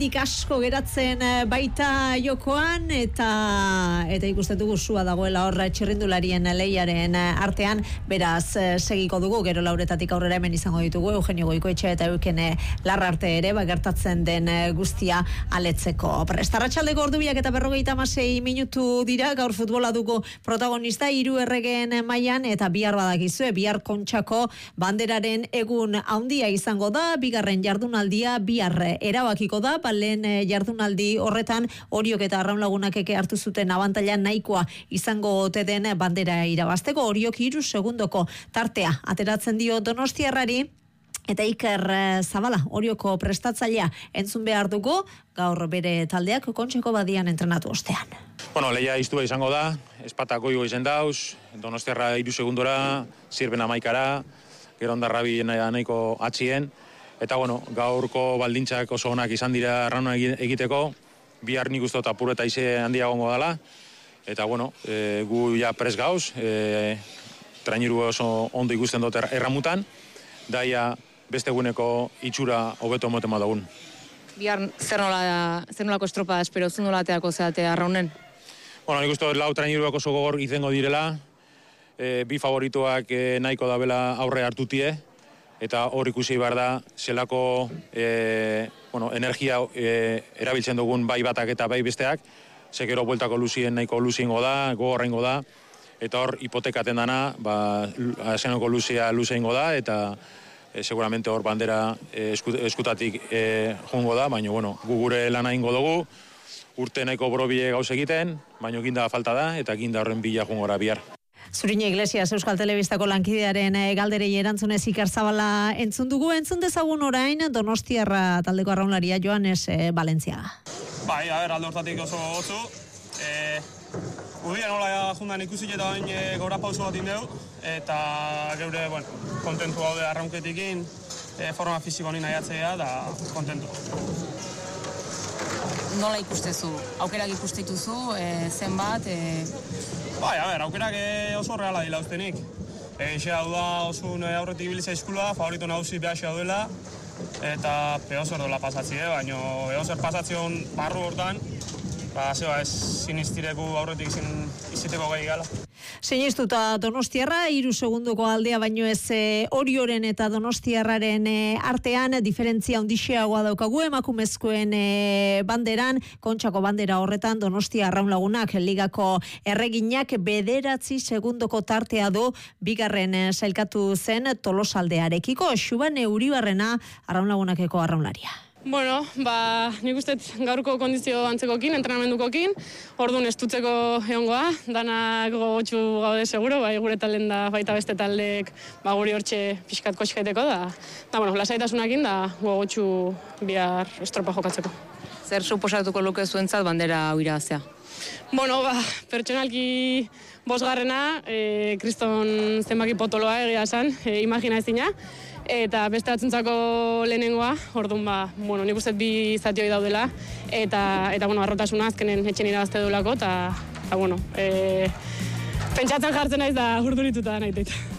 oraindik asko geratzen baita jokoan eta ikusten dugu sua dagoela hor txirrindularien lehiaren artean, beraz segiko dugu, gero lauretatik aurrera hemen izango ditugu Eugenio Goikoetxea eta Eukene Larrarte ere, gertatzen den guztia aletzeko. Arratsaldeko 2:46 minutu dira, gaur futbola dugu protagonista 3 erregeen mailan eta bihar badakizue, bihar Kontxako banderaren egun handia izango da, bigarren jardunaldia bihar erabakiko da, lehen jardunaldi horretan Oriok eta Arraun Lagunak hartu zuten abantaila nahikoa izango ote den bandera irabazteko. Oriok 3 segundoko tartea ateratzen dio Donostiarrari, eta Iker Zabala, Orioko prestatzailea, entzun behar dugu, gaur bere taldeak Kontxako badian entrenatu ostean. Lehia iztua izango da, espatak goigo izen dauz, Donostiarra 3 segundora, Zirben 11-ara, gero ondarrabi nahiko atxien, eta gaurko baldintzak oso onak izan dira Arrauna egiteko, bihar nik uste apureta ize handia gongo dela, eta gu ja pres gauz, trainiru oso ondo ikusten dut erramutan, daia beste eguneko itxura hobeto moten badagun. Bihar zer nolako estropa espero, zu nolateako zeate Arraunen? Nik uste dut 4 trainiruak oso gogor izango direla, bi favorituak nahiko dabela aurre hartutie, eta hor ikusi behar da, zelako energia erabiltzen dugun bai batak eta bai besteak, zekero bueltako luzien nahiko luzingo da, gogorrengo da, eta hor hipotekaten dana, azenoko luzea luzeingo da, eta seguramente hor bandera eskutatik joango da, baina gu gure lana ingo dugu, urte nahiko borobile gauz egiten, baina ginda falta da, eta ginda horren bila joango gara bihar. Zuriñe Iglesias Euskal Telebistako lankidearen galderei erantzunez Iker Zabala entzun dugu, entzun dezagun orain Donostiarra taldeko arraunlaria Joanes Valentziaga. Alde hortatik oso gotzu. Udia nola jundan ikusik eta bain gora pauso bat indeu, eta geure, kontentu gaude arraunketikin, forma fiziko honi nahiatzea, da kontentu. Nola ikustezu? Aukerak ikustituzu, zenbat? Aukerak oso reala dila ustenik. Exe hau da oso aurretik ibilitza eskula, favorito nagusi behasi hau dela, eta peozer dola pasatzi, baina peozer pasatzion barru hortan, ez sinistireku aurretik iziteko gai gala. Sinistuta Donostiarra, 3 segundoko aldea baino ez Orioren eta Donostiarraren artean, diferentzia ondixeagoa daukagu emakumezkoen banderan, Kontxako bandera horretan Donostia Arraun Lagunak ligako erreginak 9 segundoko tartea du bigarren sailkatu zen Tolosaldearekiko, Xubane Uribarrena Arraun Lagunakeko arraunlaria. Nik uste gaurko kondizio antzekokin, entrenamendukokin, orduan estutzeko egongoa, danak gogotxu gaude seguro, gure talen da baita beste taldek guri hortxe pixkat koxkaiteko da. Lasaitasunakin da gogotxu bihar estropa jokatzeko. Zer suposatuko luke zuentzat bandera hau irabaztea? Pertsonalki 5. Kriston zenbaki potoloa egia esan, imagina ezina. Eta beste batzuntzako lehenengoa, orduan nik uste 2 zatioi daudela, eta arrotasuna azkenen etxen irabazte duelako, eta pentsatzen jartzen naiz da urdurituta nahi.